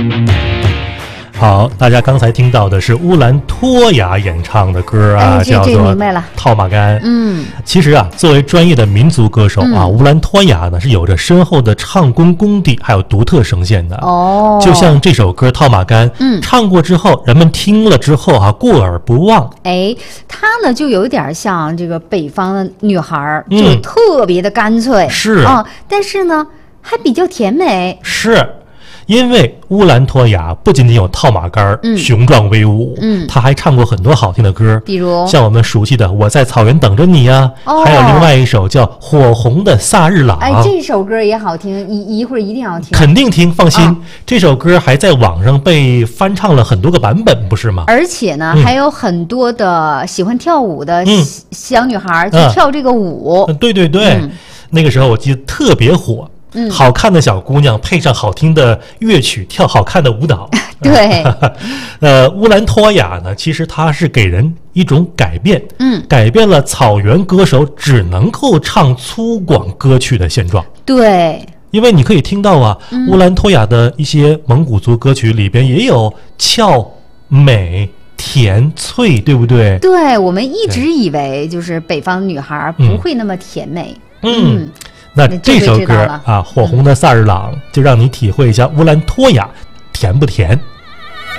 好，大家刚才听到的是乌兰托娅演唱的歌啊，叫做《套马杆》。其实啊，作为专业的民族歌手啊，乌兰托娅呢是有着深厚的唱功功底，还有独特声线的。就像这首歌《套马杆》，唱过之后，人们听了之后啊，过耳不忘。 它呢就有点像这个北方的女孩，就特别的干脆， 是啊，但是呢还比较甜美， 是。因为乌兰托娅不仅仅有套马杆雄壮威武，他还唱过很多好听的歌， 比如像我们熟悉的《我在草原等着你》啊，还有另外一首叫《火红的萨日朗》。 这首歌也好听，一会儿一定要听。 肯定听，放心，这首歌还在网上被翻唱了很多个版本，不是吗？ 而且呢，还有很多的喜欢跳舞的小女孩去跳这个舞。 对对对，那个时候我记得特别火。好看的小姑娘配上好听的乐曲，跳好看的舞蹈。 对， 乌兰托娅呢，其实它是给人一种改变，改变了草原歌手只能够唱粗犷歌曲的现状。 对， 因为你可以听到啊，乌兰托娅的一些蒙古族歌曲里边也有俏美甜脆，对不对？ 对，我们一直以为就是北方女孩不会那么甜美。 那这首歌啊，《火红的萨日朗》就让你体会一下乌兰托娅甜不甜。